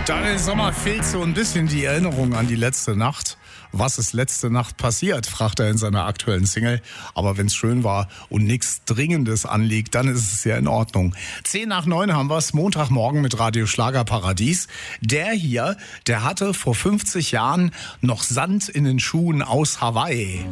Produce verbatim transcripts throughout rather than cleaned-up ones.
Daniel Sommer fehlt so ein bisschen die Erinnerung an die letzte Nacht. Was ist letzte Nacht passiert, fragt er in seiner aktuellen Single. Aber wenn es schön war und nichts Dringendes anliegt, dann ist es ja in Ordnung. Zehn nach neun haben wir es, Montagmorgen mit Radio Schlagerparadies. Der hier, der hatte vor fünfzig Jahren noch Sand in den Schuhen aus Hawaii.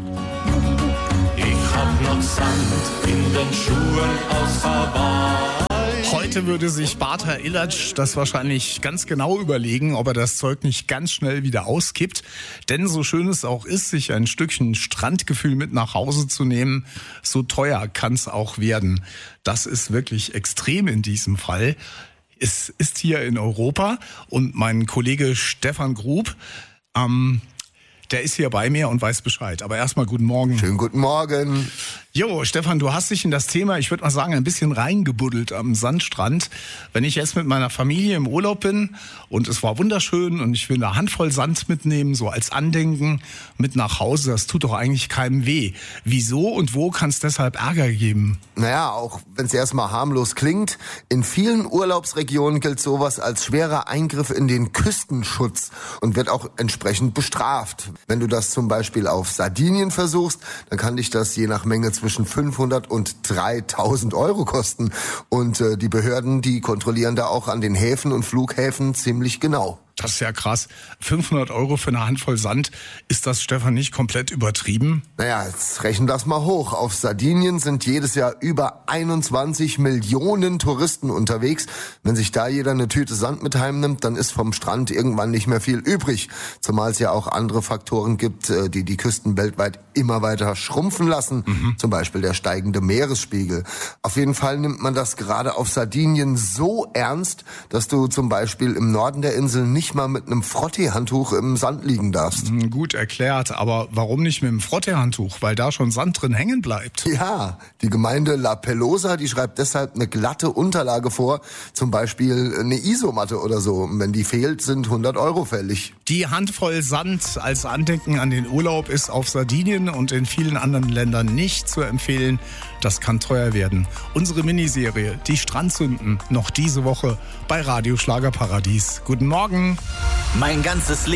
Ich hab noch Sand in den Schuhen aus Hawaii. Heute würde sich Bartha Ilatsch das wahrscheinlich ganz genau überlegen, ob er das Zeug nicht ganz schnell wieder auskippt. Denn so schön es auch ist, sich ein Stückchen Strandgefühl mit nach Hause zu nehmen, so teuer kann es auch werden. Das ist wirklich extrem in diesem Fall. Es ist hier in Europa und mein Kollege Stefan Grub, ähm, der ist hier bei mir und weiß Bescheid. Aber erstmal guten Morgen. Schönen guten Morgen. Jo, Stefan, du hast dich in das Thema, ich würde mal sagen, ein bisschen reingebuddelt am Sandstrand. Wenn ich jetzt mit meiner Familie im Urlaub bin und es war wunderschön und ich will eine Handvoll Sand mitnehmen, so als Andenken mit nach Hause, das tut doch eigentlich keinem weh. Wieso und wo kann es deshalb Ärger geben? Naja, auch wenn es erstmal harmlos klingt, in vielen Urlaubsregionen gilt sowas als schwerer Eingriff in den Küstenschutz und wird auch entsprechend bestraft. Wenn du das zum Beispiel auf Sardinien versuchst, dann kann dich das je nach Menge zwischen fünfhundert und dreitausend Euro kosten. Und äh, die Behörden, die kontrollieren da auch an den Häfen und Flughäfen ziemlich genau. Das ist ja krass. fünfhundert Euro für eine Handvoll Sand. Ist das, Stefan, nicht komplett übertrieben? Naja, jetzt rechnen das mal hoch. Auf Sardinien sind jedes Jahr über einundzwanzig Millionen Touristen unterwegs. Wenn sich da jeder eine Tüte Sand mit heimnimmt, dann ist vom Strand irgendwann nicht mehr viel übrig. Zumal es ja auch andere Faktoren gibt, die die Küsten weltweit immer weiter schrumpfen lassen. Mhm. Zum Beispiel der steigende Meeresspiegel. Auf jeden Fall nimmt man das gerade auf Sardinien so ernst, dass du zum Beispiel im Norden der Insel nicht mal mit einem Frottee-Handtuch im Sand liegen darfst. Gut erklärt, aber warum nicht mit einem Frottee-Handtuch? Weil da schon Sand drin hängen bleibt. Ja, die Gemeinde La Pelosa, die schreibt deshalb eine glatte Unterlage vor, zum Beispiel eine Isomatte oder so. Und wenn die fehlt, sind hundert Euro fällig. Die Handvoll Sand als Andenken an den Urlaub ist auf Sardinien und in vielen anderen Ländern nicht zu empfehlen. Das kann teuer werden. Unsere Miniserie, die Strandsünden, noch diese Woche bei Radio Schlagerparadies. Guten Morgen. Mein ganzes Leben.